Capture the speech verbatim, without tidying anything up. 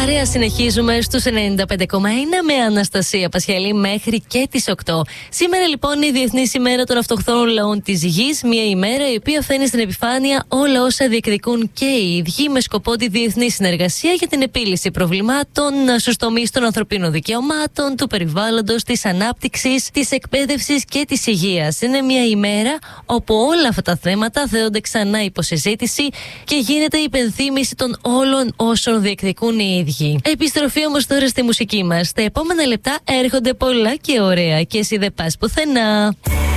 Παρέα συνεχίζουμε στους ενενήντα πέντε κόμμα ένα με Αναστασία Πασχαλή μέχρι και τις οκτώ. Σήμερα λοιπόν είναι η Διεθνής ημέρα των αυτοχθόνων λαών της γης, μια ημέρα η οποία φέρνει στην επιφάνεια όλα όσα διεκδικούν και οι ίδιοι με σκοπό τη διεθνή συνεργασία για την επίλυση προβλημάτων στους τομείς των ανθρωπίνων δικαιωμάτων, του περιβάλλοντος, της ανάπτυξης, της εκπαίδευσης και της υγείας. Είναι μια ημέρα όπου όλα αυτά τα θέματα θέτονται ξανά υποσυζήτηση και γίνεται η υπενθύμηση των όλων όσων διεκδικούν οι ίδιοι. Επιστροφή όμως τώρα στη μουσική μας. Τα επόμενα λεπτά έρχονται πολλά και ωραία και εσύ δεν πας πουθενά.